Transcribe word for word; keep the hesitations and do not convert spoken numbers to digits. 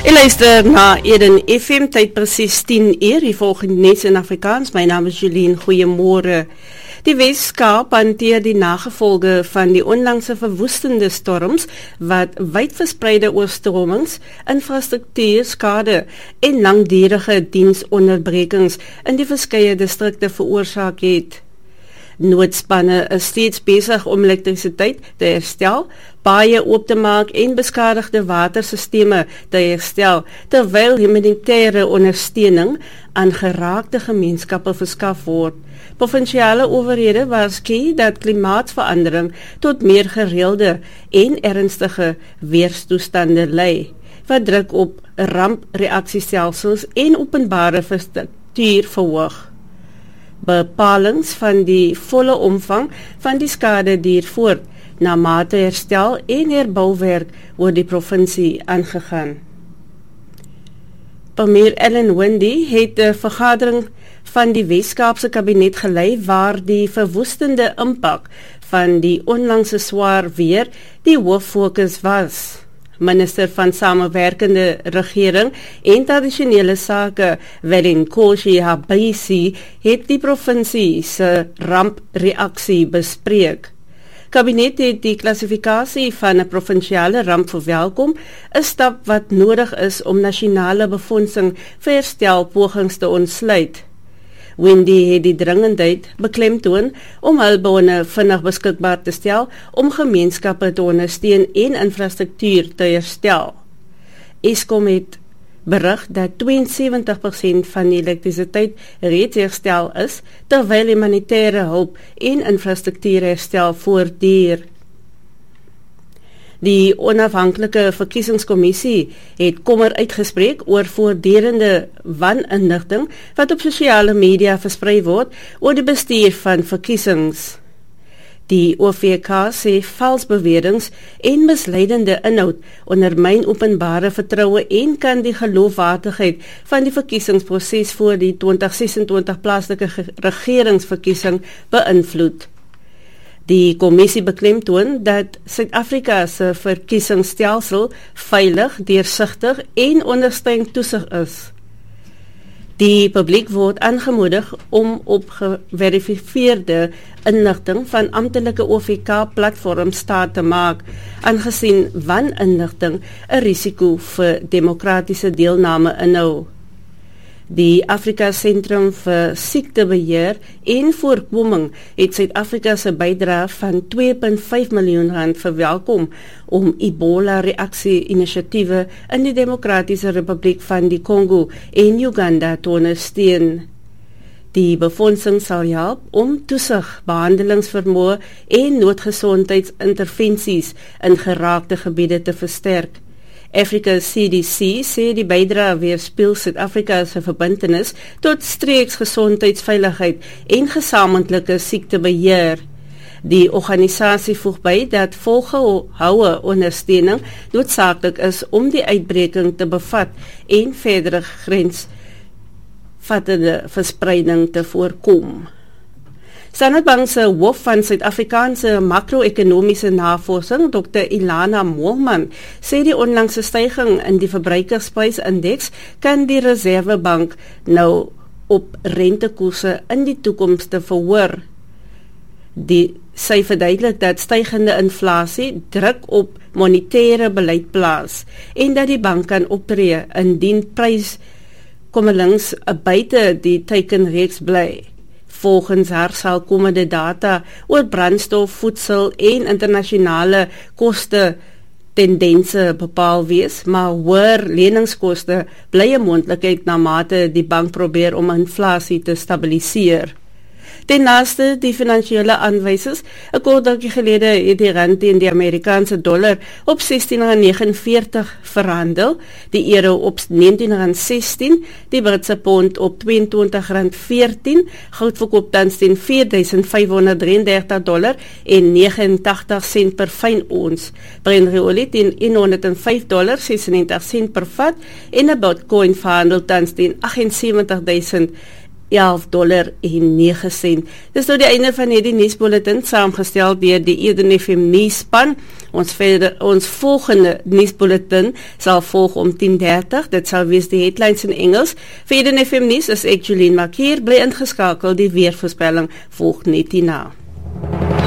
Jy luister na Eden F M, tyd presies tien uur, die volgende nuus in Afrikaans. My naam is Julien, goeiemôre. Die Wes-Kaap hanteer die nagevolge van die onlangse verwoestende storms wat wydverspreide oorstromings, infrastruktuur skade en langdurige diensonderbrekings in die verskeie distrikte veroorsaak het. Noodspanne is steeds besig om elektrisiteit te herstel, paaie oop te maak en beskadigde watersisteme te herstel, terwyl humanitaire ondersteuning aan geraakte gemeenskappe verskaf word. Provinsiale owerhede waarsku dat klimaatsverandering tot meer gereelde en ernstige weerstoestande lei, wat druk op rampreaksiestelsels en openbare infrastruktuur verhoog. Bepalings van die volle omvang van die skade duur voort, na mate herstel en herbouwerk word die provinsie aangegaan. Premier Ellen Wendy het 'n vergadering van die Wes-Kaapse kabinet gelei waar die verwoestende impak van die onlangse swaar weer die hooffokus was. Minister van Samewerkende Regering en Tradisionele Sake, Welinkosi Habisi, het die provinsie se rampreaksie bespreek. Kabinet het die klassifikasie van 'n provinsiale ramp verwelkom, 'n stap wat nodig is om nasionale befondsing vir herstelpogings te ontsluit. Wendy het die dringendheid beklemtoon om hulpbronne vinnig beskikbaar te stel om gemeenskappe te ondersteun en infrastruktuur te herstel. Eskom het berig dat twee en sewentig persent van die elektrisiteit reeds herstel is, terwyl humanitaire hulp en infrastruktuur herstel voortduur. Die onafhanklike verkiesingskommissie het kommer uitgespreek oor voortdurende waninligting wat op sosiale media versprei word oor die bestuur van verkiesings. Die O V K sê valsbeweringe en misleidende inhoud ondermyn openbare vertroue en kan die geloofwaardigheid van die verkiesingsproses voor die twintig sesentwintig plaaslike regeringsverkiesing beïnvloed. Die kommissie beklemtoon dat Suid-Afrika se verkiesingsstelsel veilig, deursigtig en onder streng toesig is. Die publiek word aangemoedig om op geverifieerde inligting van amptelike O V K-platforms staat te maak, aangesien waninligting 'n risiko vir demokratiese deelname inhou. Die Afrika Sentrum vir Siektebeheer en Voorkoming het Suid-Afrika se bydrae van twee komma vyf miljoen rand verwelkom om Ebola-reaksie-inisiatiewe in die Demokratiese Republiek van die Kongo en Uganda te ondersteun. Die befondsing sal help om toesig, behandelingsvermoë en noodgesondheidsintervensies in geraakte gebiede te versterk. Afrika C D C sê die bydrae weerspieël Suid-Afrika se verbintenis tot streeksgesondheidsveiligheid en gesamentlike siektebeheer. Die organisasie voeg by dat volgehoue ondersteuning noodsaaklik is om die uitbreking te bevat en verdere grensvattende verspreiding te voorkom. Standard Bank se hoof van Suid-Afrikaanse makro-ekonomiese navorsing, Dokter Ilana Moelman, sê die onlangse styging in die verbruikersprysindeks kan die Reservebank nou op rentekoerse in die toekoms te verhoor. Die sy verduidelik dat stygende inflasie druk op monetêre beleid plaas en dat die bank kan optree indien pryskommelings buite die teikenreeks bly. Volgens haar sal komende data oor brandstof, voedsel en internasionale koste tendense bepaal wees, maar hoër leningskoste bly 'n moontlikheid na mate die bank probeer om inflasie te stabiliseer. Ten naaste die finansiële aanwysers, 'n kort rukkie gelede het die rand teen die Amerikaanse dollar op sestien komma negenenveertig verhandel, die euro op negentien komma sestien, die Britse pond op tweeëntwintig komma veertien, goud verkoop tans teen vier duisend vyfhonderd drieëndertig dollar en negenentagtig sent per fyn ons, Brent olie teen honderd vyf dollar sesenentig sent per vat en 'n Bitcoin verhandel tans teen agsensewentig duisend elf dollar en nege sent. Dis nou die einde van hierdie nuusbulletin, saamgestel deur die Eden F M nuusspan. Ons verder, ons volgende nuusbulletin sal volg om tien dertig. Dit sal wees die headlines in Engels. Vir Eden F M nuus is ek Jolien Makier, bly ingeskakel, die weervoorspelling volg net hierna.